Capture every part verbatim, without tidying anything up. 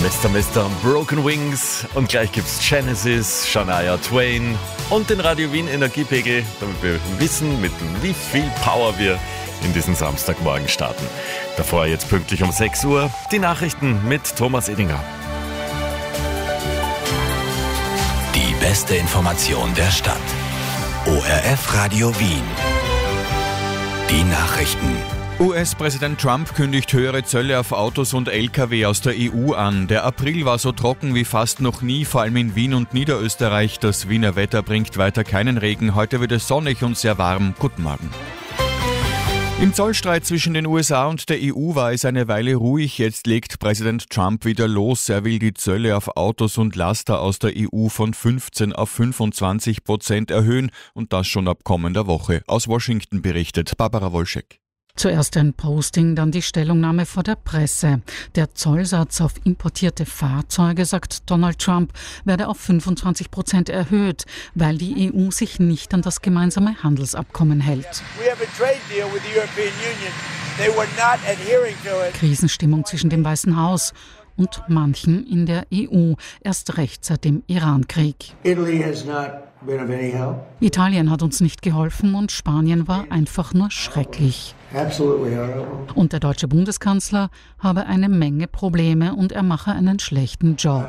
Mister Mister Broken Wings und gleich gibt's Genesis, Shania Twain und den Radio Wien Energiepegel, damit wir wissen, mit wie viel Power wir in diesen Samstagmorgen starten. Davor jetzt pünktlich um sechs Uhr die Nachrichten mit Thomas Edinger. Die beste Information der Stadt. O R F Radio Wien. Die Nachrichten. U S-Präsident Trump kündigt höhere Zölle auf Autos und L K W aus der E U an. Der April war so trocken wie fast noch nie, vor allem in Wien und Niederösterreich. Das Wiener Wetter bringt weiter keinen Regen. Heute wird es sonnig und sehr warm. Guten Morgen. Im Zollstreit zwischen den U S A und der E U war es eine Weile ruhig. Jetzt legt Präsident Trump wieder los. Er will die Zölle auf Autos und Laster aus der E U von fünfzehn auf fünfundzwanzig Prozent erhöhen und das schon ab kommender Woche. Aus Washington berichtet Barbara Wolschek. Zuerst ein Posting, dann die Stellungnahme vor der Presse. Der Zollsatz auf importierte Fahrzeuge, sagt Donald Trump, werde auf fünfundzwanzig Prozent erhöht, weil die E U sich nicht an das gemeinsame Handelsabkommen hält. Krisenstimmung zwischen dem Weißen Haus und manchen in der E U, erst recht seit dem Irankrieg. Italien hat uns nicht geholfen und Spanien war einfach nur schrecklich. Und der deutsche Bundeskanzler habe eine Menge Probleme und er mache einen schlechten Job.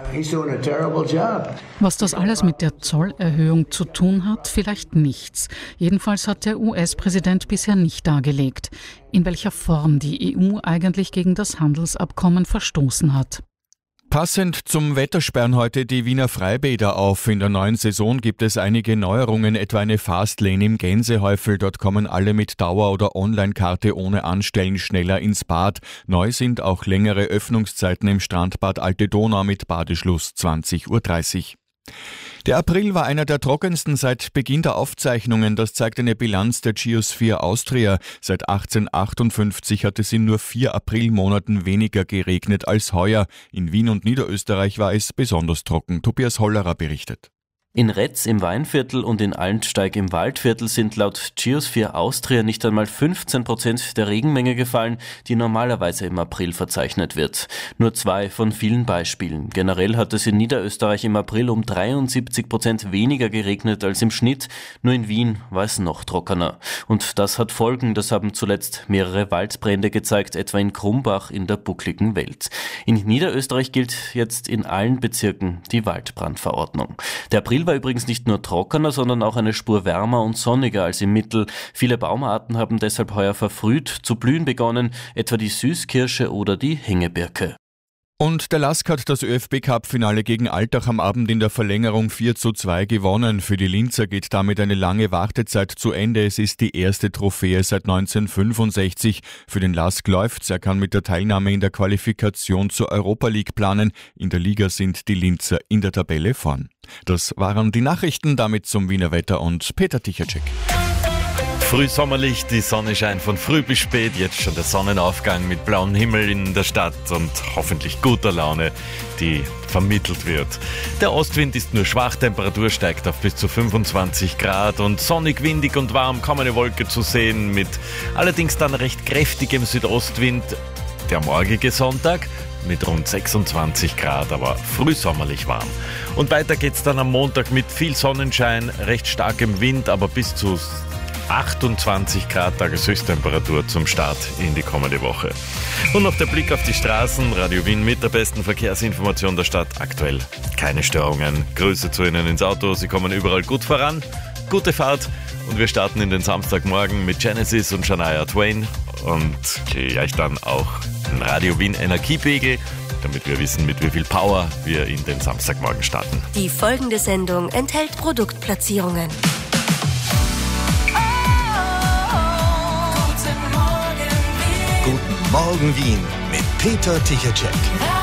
Was das alles mit der Zollerhöhung zu tun hat, vielleicht nichts. Jedenfalls hat der U S-Präsident bisher nicht dargelegt, in welcher Form die E U eigentlich gegen das Handelsabkommen verstoßen hat. Passend zum Wetter sperren heute die Wiener Freibäder auf. In der neuen Saison gibt es einige Neuerungen, etwa eine Fastlane im Gänsehäufel. Dort kommen alle mit Dauer- oder Online-Karte ohne Anstellen schneller ins Bad. Neu sind auch längere Öffnungszeiten im Strandbad Alte Donau mit Badeschluss zwanzig Uhr dreißig. Der April war einer der trockensten seit Beginn der Aufzeichnungen. Das zeigt eine Bilanz der Geosphere Austria. Seit achtzehnhundertachtundfünfzig hat es in nur vier Aprilmonaten weniger geregnet als heuer. In Wien und Niederösterreich war es besonders trocken. Tobias Hollerer berichtet. In Retz im Weinviertel und in Altensteig im Waldviertel sind laut Geosphere Austria nicht einmal fünfzehn Prozent der Regenmenge gefallen, die normalerweise im April verzeichnet wird. Nur zwei von vielen Beispielen. Generell hat es in Niederösterreich im April um dreiundsiebzig Prozent weniger geregnet als im Schnitt. Nur in Wien war es noch trockener. Und das hat Folgen, das haben zuletzt mehrere Waldbrände gezeigt, etwa in Krumbach in der buckligen Welt. In Niederösterreich gilt jetzt in allen Bezirken die Waldbrandverordnung. Der April war übrigens nicht nur trockener, sondern auch eine Spur wärmer und sonniger als im Mittel. Viele Baumarten haben deshalb heuer verfrüht zu blühen begonnen, etwa die Süßkirsche oder die Hängebirke. Und der Lask hat das ÖFB-Cup-Finale gegen Altach am Abend in der Verlängerung vier zu zwei gewonnen. Für die Linzer geht damit eine lange Wartezeit zu Ende. Es ist die erste Trophäe seit neunzehnhundertfünfundsechzig. Für den Lask läuft's. Er kann mit der Teilnahme in der Qualifikation zur Europa League planen. In der Liga sind die Linzer in der Tabelle vorn. Das waren die Nachrichten, damit zum Wiener Wetter und Peter Tichacek. Frühsommerlich, die Sonne scheint von früh bis spät, jetzt schon der Sonnenaufgang mit blauem Himmel in der Stadt und hoffentlich guter Laune, die vermittelt wird. Der Ostwind ist nur schwach, Temperatur steigt auf bis zu fünfundzwanzig Grad und sonnig, windig und warm, kaum eine Wolke zu sehen, mit allerdings dann recht kräftigem Südostwind. Der morgige Sonntag mit rund sechsundzwanzig Grad, aber frühsommerlich warm. Und weiter geht's dann am Montag mit viel Sonnenschein, recht starkem Wind, aber bis zu achtundzwanzig Grad Tageshöchsttemperatur zum Start in die kommende Woche. Und noch der Blick auf die Straßen. Radio Wien mit der besten Verkehrsinformation der Stadt. Aktuell keine Störungen. Grüße zu Ihnen ins Auto. Sie kommen überall gut voran. Gute Fahrt. Und wir starten in den Samstagmorgen mit Genesis und Shania Twain. Und gleich dann auch den Radio Wien Energiepegel, damit wir wissen, mit wie viel Power wir in den Samstagmorgen starten. Die folgende Sendung enthält Produktplatzierungen. Guten Morgen Wien mit Peter Tichacek.